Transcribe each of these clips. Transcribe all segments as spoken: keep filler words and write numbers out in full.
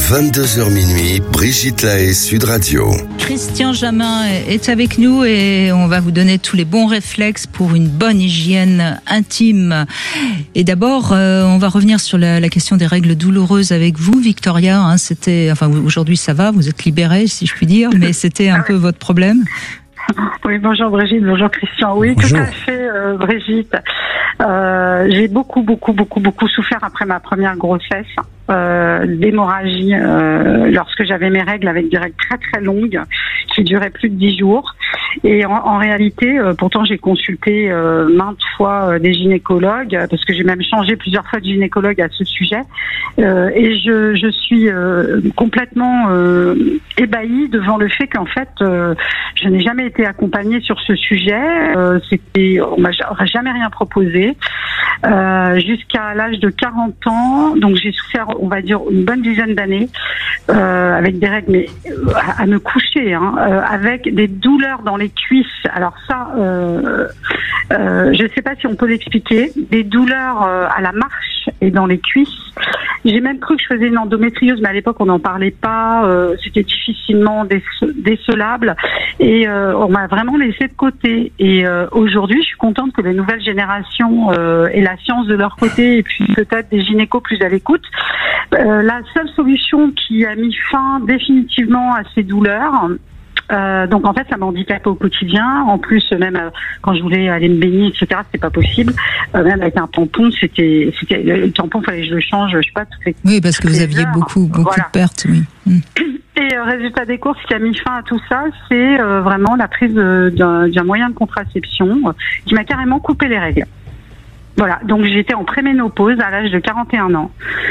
vingt-deux heures minuit, Brigitte Lahaie, Sud Radio. Christian Jamin est avec nous et on va vous donner tous les bons réflexes pour une bonne hygiène intime. Et d'abord, euh, on va revenir sur la, la question des règles douloureuses avec vous, Victoria. Hein, c'était, enfin, aujourd'hui ça va, vous êtes libérée, si je puis dire, mais c'était un peu votre problème. Oui, bonjour Brigitte, bonjour Christian. Oui, bonjour. Tout à fait, euh, Brigitte. Euh, j'ai beaucoup, beaucoup, beaucoup, beaucoup souffert après ma première grossesse, euh, d'hémorragie, euh, lorsque j'avais mes règles avec des règles très très longues qui duraient plus de dix jours. Et en, en réalité, euh, pourtant j'ai consulté euh, maintes fois euh, des gynécologues, parce que j'ai même changé plusieurs fois de gynécologue à ce sujet. Euh, et je, je suis euh, complètement euh, ébahie devant le fait qu'en fait, euh, je n'ai jamais été accompagnée sur ce sujet. Euh, c'était, on m'a jamais rien proposé. Euh, jusqu'à l'âge de quarante ans, donc j'ai souffert, on va dire, une bonne dizaine d'années euh, avec des règles, mais à, à me coucher, hein, euh, avec des douleurs dans les cuisses. Alors ça, euh, euh, je ne sais pas si on peut l'expliquer. Des douleurs euh, à la marche et dans les cuisses. J'ai même cru que je faisais une endométriose, mais à l'époque on n'en parlait pas. Euh, c'était difficilement décelable et euh, on m'a vraiment laissé de côté. Et euh, aujourd'hui, je suis contente que les nouvelles générations euh, aient la science de leur côté et puis peut-être des gynécos plus à l'écoute. Euh, la seule solution qui a mis fin définitivement à ces douleurs, Euh, donc en fait ça m'handicapait au quotidien. En plus même euh, quand je voulais aller me baigner, et cetera, c'était pas possible. Euh, même avec un tampon, c'était, c'était le tampon, fallait que je le change, je sais pas. Toutes les, oui, parce que vous aviez heures. beaucoup, beaucoup voilà. de pertes. Oui. Mm. Et euh, résultat des courses, ce qui a mis fin à tout ça, c'est euh, vraiment la prise de, d'un, d'un moyen de contraception euh, qui m'a carrément coupé les règles. Voilà, donc j'étais en préménopause à l'âge de quarante et un ans.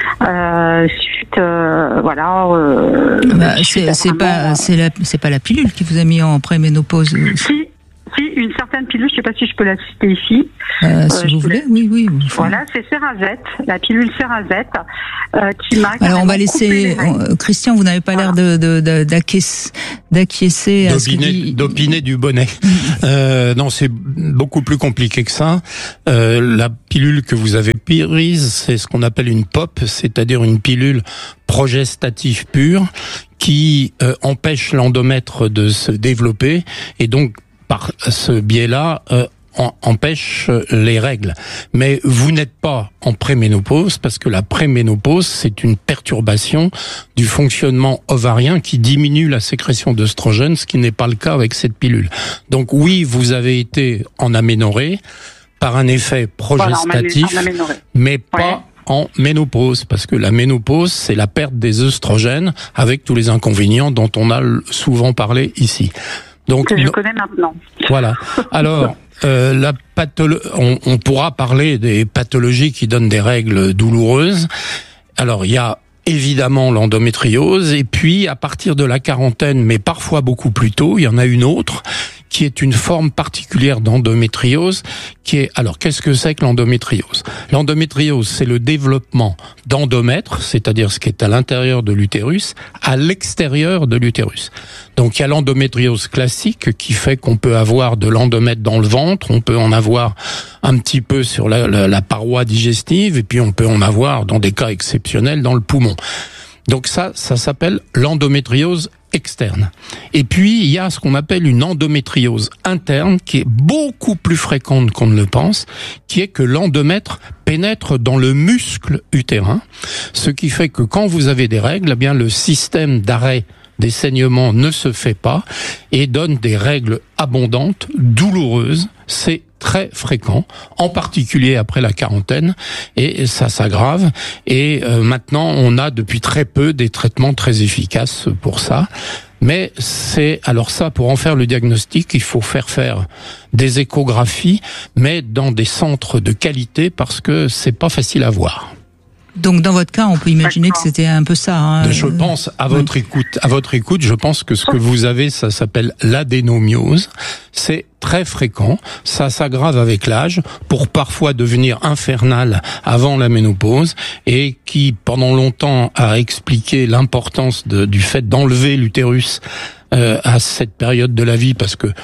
Euh, suite, euh, voilà. Euh, bah, c'est, c'est pas, c'est la, c'est pas la pilule qui vous a mis en préménopause. Si, si, une certaine pilule, je sais pas si je peux la citer ici. Euh, si euh, vous voulez, oui, oui. Voilà, c'est Cerazette, la pilule Cerazette, euh, qui m'a. Alors on va laisser on, Christian, vous n'avez pas voilà. l'air de, de, de d'acquiescer, d'acquiescer à ce dit... d'opiner du bonnet. euh, non, c'est beaucoup plus compliqué que ça. Euh, la pilule que vous avez prise, c'est ce qu'on appelle une P O P, c'est-à-dire une pilule progestative pure qui euh, empêche l'endomètre de se développer et donc par ce biais-là. Euh, empêche les règles. Mais vous n'êtes pas en préménopause parce que la préménopause, c'est une perturbation du fonctionnement ovarien qui diminue la sécrétion d'œstrogène, ce qui n'est pas le cas avec cette pilule. Donc oui, vous avez été en aménorrhée par un effet progestatif, voilà, mais pas ouais. en ménopause, parce que la ménopause, c'est la perte des œstrogènes avec tous les inconvénients dont on a souvent parlé ici. Donc, que je connais maintenant. Voilà. Alors, euh, la patholo- on, on pourra parler des pathologies qui donnent des règles douloureuses. Alors, il y a évidemment l'endométriose, et puis à partir de la quarantaine, mais parfois beaucoup plus tôt, il y en a une autre qui est une forme particulière d'endométriose, qui est, alors qu'est-ce que c'est que l'endométriose ? L'endométriose, c'est le développement d'endomètre, c'est-à-dire ce qui est à l'intérieur de l'utérus, à l'extérieur de l'utérus. Donc il y a l'endométriose classique qui fait qu'on peut avoir de l'endomètre dans le ventre, on peut en avoir un petit peu sur la, la, la paroi digestive, et puis on peut en avoir, dans des cas exceptionnels, dans le poumon. Donc ça, ça s'appelle l'endométriose externe. Et puis, il y a ce qu'on appelle une endométriose interne qui est beaucoup plus fréquente qu'on ne le pense, qui est que l'endomètre pénètre dans le muscle utérin, ce qui fait que quand vous avez des règles, eh bien, le système d'arrêt des saignements ne se fait pas et donne des règles abondantes, douloureuses. C'est très fréquent, en particulier après la quarantaine, et ça s'aggrave. Et euh, maintenant, on a depuis très peu des traitements très efficaces pour ça. Mais c'est, alors ça, pour en faire le diagnostic, il faut faire faire des échographies, mais dans des centres de qualité, parce que c'est pas facile à voir. Donc dans votre cas, on peut imaginer D'accord. que c'était un peu ça. Hein. Je pense à votre oui. écoute, à votre écoute, je pense que ce que vous avez, ça s'appelle l'adénomiose. C'est très fréquent, ça s'aggrave avec l'âge, pour parfois devenir infernal avant la ménopause, et qui pendant longtemps a expliqué l'importance de, du fait d'enlever l'utérus euh, à cette période de la vie, parce que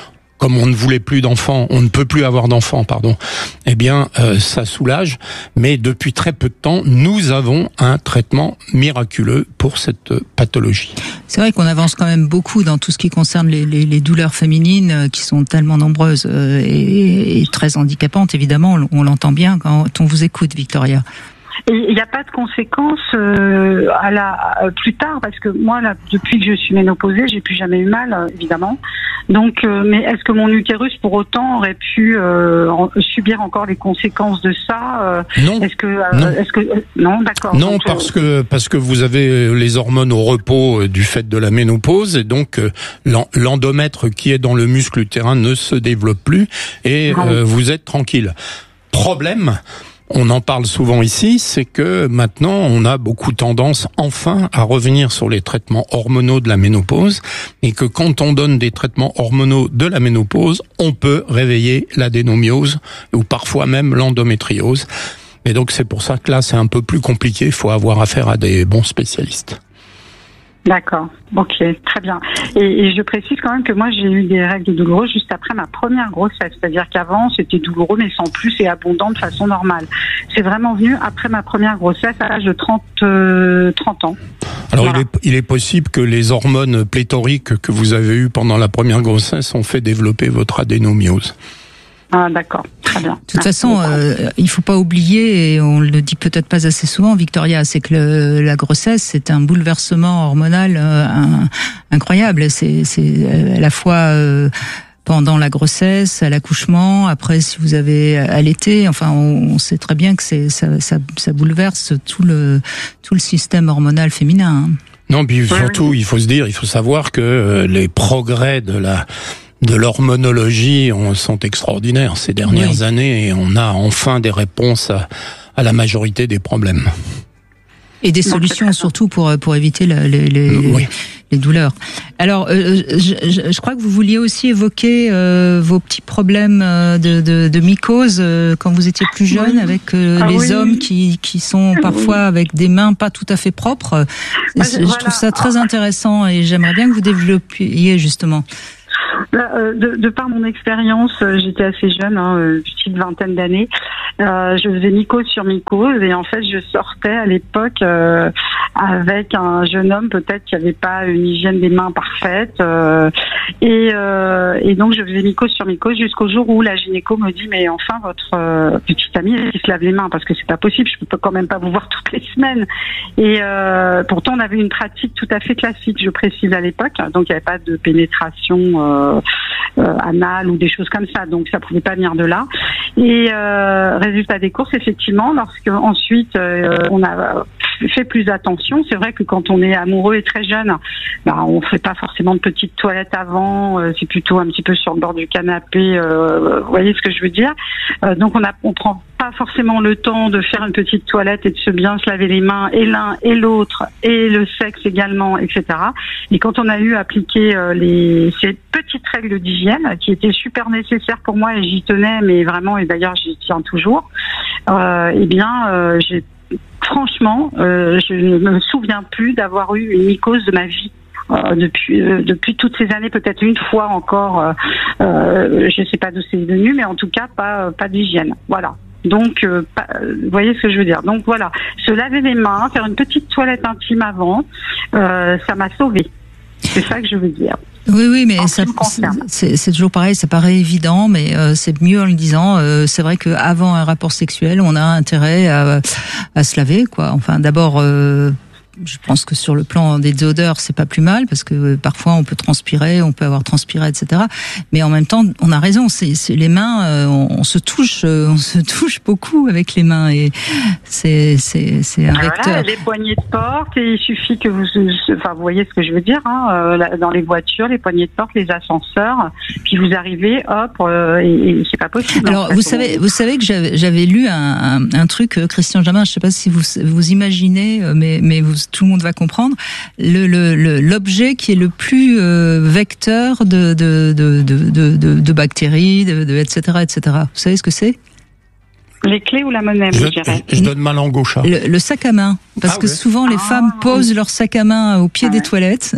comme on ne voulait plus d'enfants, on ne peut plus avoir d'enfants, pardon, eh bien, euh, ça soulage. Mais depuis très peu de temps, nous avons un traitement miraculeux pour cette pathologie. C'est vrai qu'on avance quand même beaucoup dans tout ce qui concerne les, les, les douleurs féminines euh, qui sont tellement nombreuses euh, et, et très handicapantes, évidemment, on, on l'entend bien quand on vous écoute, Victoria. Et il n'y a pas de conséquences euh, à la euh, plus tard, parce que moi, là, depuis que je suis ménopausée, j'ai plus jamais eu mal, euh, évidemment. Donc, euh, mais est-ce que mon utérus, pour autant, aurait pu euh, en, subir encore les conséquences de ça euh, Non. Est-ce que, euh, non. Est-ce que, euh, non, d'accord. Non, donc, parce euh... que parce que vous avez les hormones au repos euh, du fait de la ménopause, et donc euh, l'endomètre qui est dans le muscle utérin ne se développe plus, et ah, euh, vous êtes tranquille. Problème. On en parle souvent ici, c'est que maintenant on a beaucoup tendance enfin à revenir sur les traitements hormonaux de la ménopause, et que quand on donne des traitements hormonaux de la ménopause, on peut réveiller l'adénomiose ou parfois même l'endométriose. Et donc c'est pour ça que là c'est un peu plus compliqué, il faut avoir affaire à des bons spécialistes. D'accord, ok, très bien. Et, et je précise quand même que moi j'ai eu des règles douloureuses juste après ma première grossesse, c'est-à-dire qu'avant c'était douloureux mais sans plus et abondant de façon normale. C'est vraiment venu après ma première grossesse à l'âge de trente, euh, trente ans. Alors voilà. il, est, il est possible que les hormones pléthoriques que vous avez eues pendant la première grossesse ont fait développer votre adénomiose. Ah d'accord, très bien. De toute Merci façon, euh, il faut pas oublier, et on le dit peut-être pas assez souvent, Victoria, c'est que le, la grossesse, c'est un bouleversement hormonal euh, un, incroyable. C'est, c'est à la fois euh, pendant la grossesse, à l'accouchement, après si vous avez allaité. Enfin, on, on sait très bien que c'est ça, ça, ça bouleverse tout le tout le système hormonal féminin. Hein. Non, puis surtout, il faut se dire, il faut savoir que euh, les progrès de la de l'hormonologie sont extraordinaires ces dernières oui. années, et on a enfin des réponses à, à la majorité des problèmes. Et des solutions surtout pour pour éviter le, les les, oui. les douleurs. Alors, euh, je, je, je crois que vous vouliez aussi évoquer euh, vos petits problèmes de, de, de mycose euh, quand vous étiez plus jeune, oui. avec euh, ah, les oui. hommes qui qui sont parfois oui. avec des mains pas tout à fait propres. Ah, je, voilà. je trouve ça très intéressant, et j'aimerais bien que vous développiez justement. Là, de, de par mon expérience, j'étais assez jeune, hein, petite vingtaine d'années. Euh, je faisais mycose sur mycose, et en fait, je sortais à l'époque euh, avec un jeune homme peut-être qui n'avait pas une hygiène des mains parfaite, euh, et, euh, et donc je faisais mycose sur mycose jusqu'au jour où la gynéco me dit mais enfin votre euh, petite amie elle se lave les mains parce que c'est pas possible, je peux quand même pas vous voir toutes les semaines. Et euh, pourtant on avait une pratique tout à fait classique, je précise à l'époque, donc il n'y avait pas de pénétration euh, euh, anale ou des choses comme ça, donc ça pouvait pas venir de là. Et euh, résultat des courses, effectivement, lorsque ensuite euh, on a fait plus attention, c'est vrai que quand on est amoureux et très jeune, bah, on fait pas forcément de petites toilettes avant, euh, c'est plutôt un petit peu sur le bord du canapé, euh, vous voyez ce que je veux dire. Euh, donc on a, on prend pas forcément le temps de faire une petite toilette et de se bien se laver les mains, et l'un et l'autre, et le sexe également, et cetera. Et quand on a eu appliqué euh, les ces petites règles d'hygiène qui étaient super nécessaires pour moi, et j'y tenais, mais vraiment, et d'ailleurs j'y tiens toujours, euh, eh bien euh, j'ai franchement, euh, je ne me souviens plus d'avoir eu une mycose de ma vie. Euh, depuis euh, depuis toutes ces années, peut-être une fois encore, euh, euh, je ne sais pas d'où c'est venu, mais en tout cas pas pas d'hygiène. Voilà. Donc, euh, pas, vous voyez ce que je veux dire. Donc voilà, se laver les mains, faire une petite toilette intime avant, euh, ça m'a sauvée. C'est ça que je veux dire. Oui, oui, mais ça, c'est, c'est toujours pareil, ça paraît évident, mais euh, c'est mieux en le disant. Euh, c'est vrai qu'avant un rapport sexuel, on a intérêt à, à se laver, quoi. Enfin, d'abord, euh, je pense que sur le plan des odeurs, c'est pas plus mal, parce que parfois on peut transpirer, on peut avoir transpiré, et cetera. Mais en même temps, on a raison. C'est, c'est les mains, euh, on, on se touche, euh, on se touche beaucoup avec les mains, et c'est c'est c'est un vecteur. Voilà, les poignées de porte, et il suffit que vous, enfin, vous voyez ce que je veux dire, hein, euh, dans les voitures, les poignées de porte, les ascenseurs, puis vous arrivez, hop, euh, et, et c'est pas possible. Alors, vous savez, vous savez que j'avais, j'avais lu un, un, un truc, Christian Jamin, je sais pas si vous vous imaginez, mais mais vous tout le monde va comprendre, le, le, le, l'objet qui est le plus euh, vecteur de, de, de, de, de, de bactéries, de, de, et cetera, et cetera. Vous savez ce que c'est ? Les clés ou la monnaie, je, je dirais. Je donne ma langue au chat. Le, le sac à main. Parce ah, que ouais. souvent, les ah, femmes posent oui. leur sac à main au pied ah, des ouais. toilettes.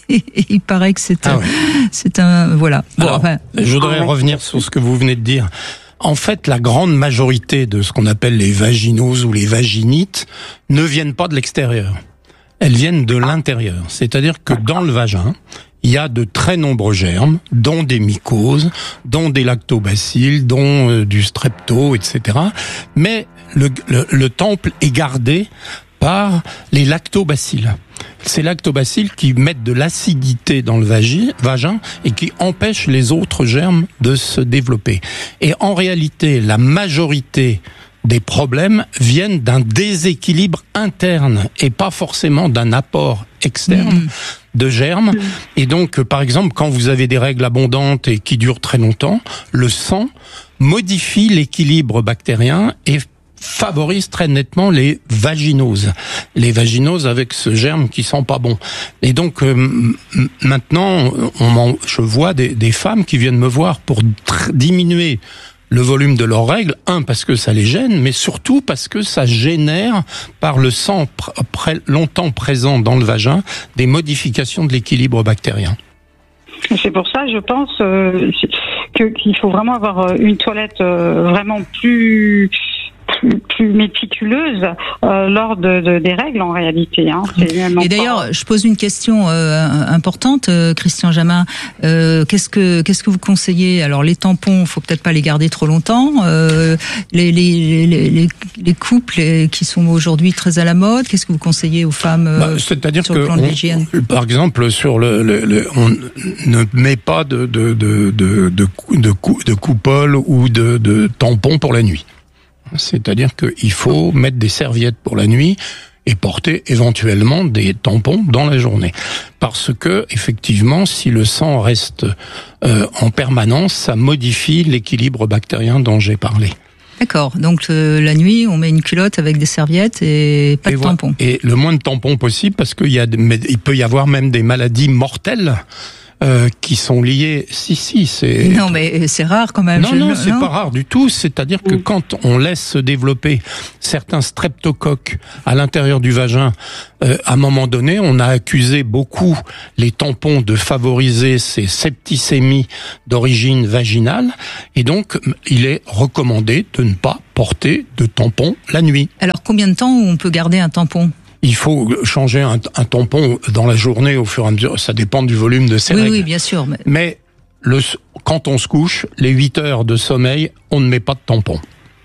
Il paraît que c'est, ah un, ouais. c'est un, voilà. Bon, Alors, enfin, je voudrais revenir sur ce que vous venez de dire. En fait, la grande majorité de ce qu'on appelle les vaginoses ou les vaginites ne viennent pas de l'extérieur. Elles viennent de l'intérieur. C'est-à-dire que dans le vagin, il y a de très nombreux germes, dont des mycoses, dont des lactobacilles, dont euh, du strepto, et cetera. Mais le, le, le temple est gardé par les lactobacilles. Ces lactobacilles qui mettent de l'acidité dans le vagi, vagin et qui empêchent les autres germes de se développer. Et en réalité, la majorité des problèmes viennent d'un déséquilibre interne et pas forcément d'un apport externe mmh. de germes. Mmh. Et donc, par exemple, quand vous avez des règles abondantes et qui durent très longtemps, le sang modifie l'équilibre bactérien et favorise très nettement les vaginoses. Les vaginoses avec ce germe qui sent pas bon. Et donc euh, m- maintenant, on je vois des, des femmes qui viennent me voir pour tr- diminuer le volume de leurs règles. Un, parce que ça les gêne, mais surtout parce que ça génère, par le sang pr- pr- longtemps présent dans le vagin, des modifications de l'équilibre bactérien. C'est pour ça, je pense, euh, que, qu'il faut vraiment avoir une toilette euh, vraiment plus... Plus, plus méticuleuse euh, lors de, de, des règles en réalité. Hein. C'est Et d'ailleurs, pas... je pose une question euh, importante, euh, Christian Jamin. Euh, qu'est-ce que qu'est-ce que vous conseillez ? Alors les tampons, faut peut-être pas les garder trop longtemps. Euh, les, les, les, les, les couples qui sont aujourd'hui très à la mode, qu'est-ce que vous conseillez aux femmes euh, bah, c'est-à-dire sur que le plan de l'hygiène ? Par exemple, sur le, le, le, on ne met pas de de de de de, de, de coupole ou de, de tampons pour la nuit. C'est-à-dire qu'il faut mettre des serviettes pour la nuit et porter éventuellement des tampons dans la journée. Parce que, effectivement, si le sang reste euh, en permanence, ça modifie l'équilibre bactérien dont j'ai parlé. D'accord. Donc euh, la nuit, on met une culotte avec des serviettes et pas et de voilà. tampons. Et le moins de tampons possible, parce qu'il y a, il peut y avoir même des maladies mortelles. Euh, qui sont liés. Si, si, c'est. Non, mais c'est rare quand même. Non, je... non, c'est non. pas rare du tout. C'est-à-dire que quand on laisse se développer certains streptocoques à l'intérieur du vagin, euh, à un moment donné, on a accusé beaucoup les tampons de favoriser ces septicémies d'origine vaginale, et donc il est recommandé de ne pas porter de tampon la nuit. Alors, combien de temps on peut garder un tampon ? Il faut changer un, un tampon dans la journée au fur et à mesure. Ça dépend du volume de ses oui, règles. Oui, bien sûr. Mais, mais le, quand on se couche, les huit heures de sommeil, on ne met pas de tampon.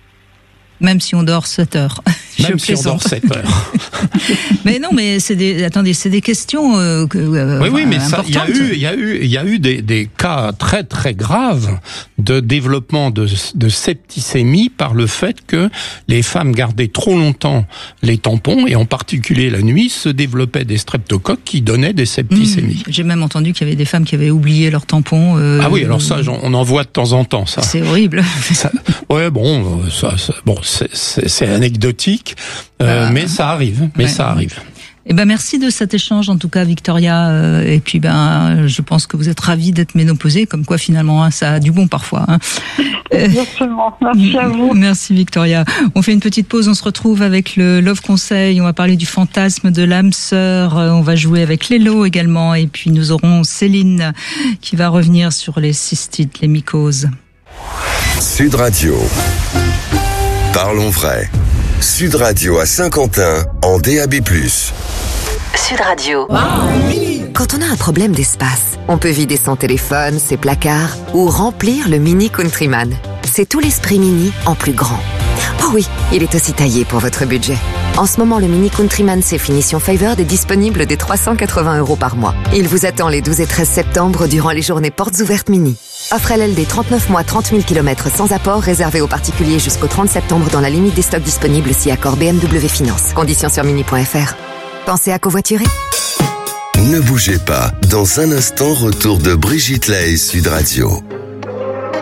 Même si on dort sept heures. Même si on dort sept heures. Mais non, mais c'est des, attendez, c'est des questions, euh, que, euh, oui, oui, mais importantes. ça, il y a eu, il y a eu, il y a eu des, des cas très, très graves de développement de, de septicémie par le fait que les femmes gardaient trop longtemps les tampons, et en particulier la nuit, se développaient des streptocoques qui donnaient des septicémies. Mmh, j'ai même entendu qu'il y avait des femmes qui avaient oublié leurs tampons. Euh, ah oui, alors ça, on en voit de temps en temps, ça. C'est horrible. Ça, ouais, bon, ça, ça bon, c'est, c'est, c'est anecdotique, euh, ah, mais ça arrive, mais ouais. ça arrive. Eh ben merci de cet échange en tout cas, Victoria. Euh, et puis ben je pense que vous êtes ravie d'être ménopausée, comme quoi finalement hein, ça a du bon parfois. Hein. Exactement. Merci à vous. Merci Victoria. On fait une petite pause. On se retrouve avec le Love Conseil. On va parler du fantasme de l'âme sœur. On va jouer avec Lélo également. Et puis nous aurons Céline qui va revenir sur les cystites, les mycoses. Sud Radio. Parlons vrai. Sud Radio à Saint-Quentin en D A B plus. Sud Radio. Quand on a un problème d'espace, on peut vider son téléphone, ses placards ou remplir le Mini Countryman. C'est tout l'esprit Mini en plus grand. Oh oui, il est aussi taillé pour votre budget. En ce moment, le Mini Countryman C Finition Favored est disponible dès trois cent quatre-vingts euros par mois. Il vous attend les douze et treize septembre durant les journées portes ouvertes Mini. Offre L L D trente-neuf mois, trente mille kilomètres sans apport, réservé aux particuliers jusqu'au trente septembre dans la limite des stocks disponibles si accord B M W Finance. Conditions sur mini point f r. Pensez à covoiturer. Ne bougez pas. Dans un instant, retour de Brigitte Lahaie Sud Radio.